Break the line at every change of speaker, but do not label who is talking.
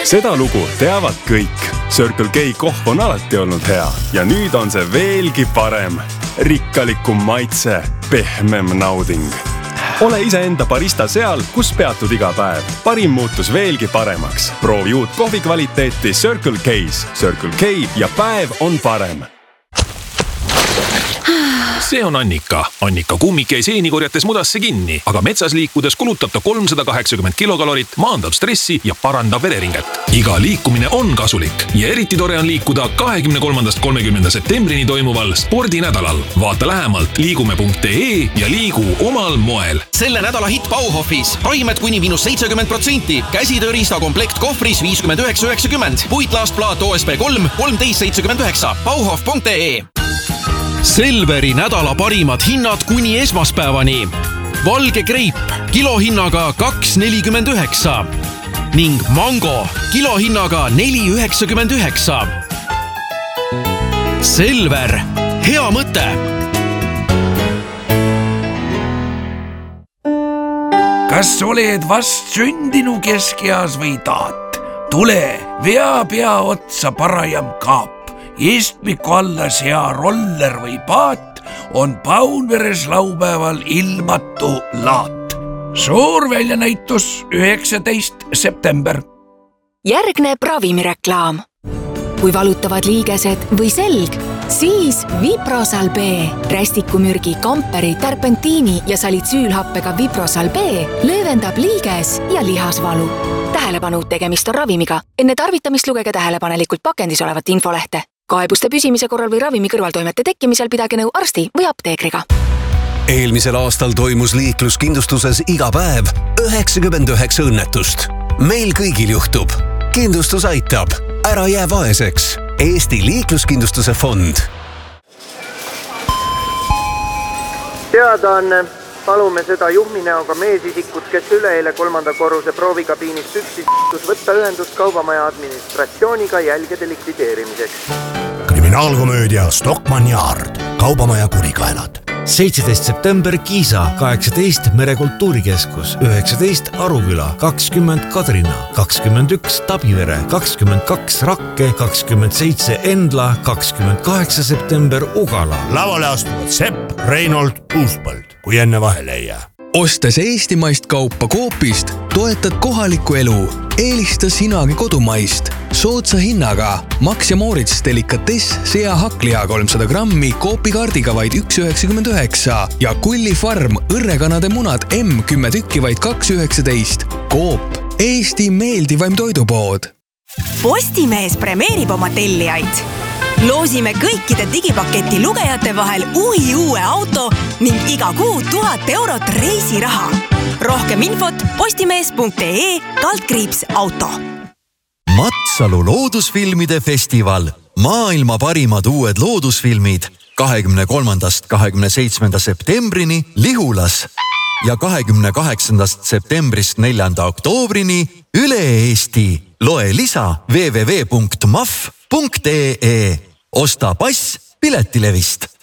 Seda lugu teavad kõik. Circle K kohv on alati olnud hea ja nüüd on see veelgi parem. Rikkalikum maitse, pehmem nauding. Ole iseenda barista seal, kus peatud iga päev. Parim muutus veelgi paremaks. Proovi uut kohvi kvaliteeti Circle K's. Circle K ja päev on parem.
See on Annika. Annika kummik jäi seenikorjates mudasse kinni, aga metsas liikudes kulutab ta 380 kilokalorit, maandab stressi ja parandab vereringet. Iga liikumine on kasulik ja eriti tore on liikuda 23.–30. septembrini toimuval spordinädalal. Vaata lähemalt liigume.ee ja liigu omal moel.
Selle nädala hitt Bauhofis. Raimed kuni -70%. Käsitööriista komplekt kohvris 59,90. Puitlaastplaat OSB 3 13,79. Bauhof.ee. Selveri nädala parimad hinnad kuni esmaspäevani. Valge kreip kilohinnaga 2,49 ning mango kilohinnaga 4,99. Selver, hea mõte!
Kas oled vast sündinu keskeas või taat? Tule, vea pea otsa parajam kaap. Istmiku alla sea roller või paat on Paunveres laupäeval ilmatu laat. Suur väljanäitus 19. september.
Järgneb ravimireklaam. Kui valutavad liigesed või selg, siis Viprosal B. Rästikumürgi, kamperi, terpentiini ja salitsüülhappega Viprosal B löövendab liiges ja lihasvalu. Tähelepanu, tegemist on ravimiga. Enne tarvitamist lugege tähelepanelikult pakendis olevat infolehte. Kaebuste püsimise korral või ravimi kõrvaltoimete tekkimisel pidage nõu arsti või apteekriga.
Eelmisel aastal toimus liikluskindlustuses iga päev 99 õnnetust. Meil kõigil juhtub. Kindlustus aitab. Ära jää vaeseks. Eesti liikluskindlustuse fond.
Teadaanne. Palume seda juhminäoga meesisikut, kes üleeile 3. korruse proovikabiinist üksis võtta ühendust kaubamaja administratsiooniga jälgede likvideerimiseks.
Kriminaalkomöödia Stockmann Yard. Kaubamaja kurikaelad.
17. september Kiisa, 18 Merekultuurikeskus, 19 Aruküla, 20 Kadrina, 21 Tabivere, 22 Rakke, 27 Endla, 28 september Ugala.
Lavale astuvad Sepp, Reinhold, Uuspõld, kui enne vahele ei jää.
Ostes eestimaist kaupa Coopist, toetad kohalikku elu. Eelista sinagi kodumaist. Soodsa hinnaga Max ja Moritz delikatess sea hakkliha 300 grammi Coopi kaardiga vaid 1,99 ja Kulli Farm õrrekanade munad M10 tükki vaid 2,19. Coop, Eesti meeldivaim toidupood.
Postimees premeerib oma tellijaid. Loosime kõikide digipaketi lugejate vahel uue auto ning iga kuu 1000 eurot reisiraha. Rohkem infot postimees.ee/auto.
Matsalu loodusfilmide festival. Maailma parimad uued loodusfilmid 23. 27. septembrini Lihulas ja 28. septembrist 4. oktoobrini üle Eesti. Loe lisa www.maf.ee. Osta pass Piletilevist.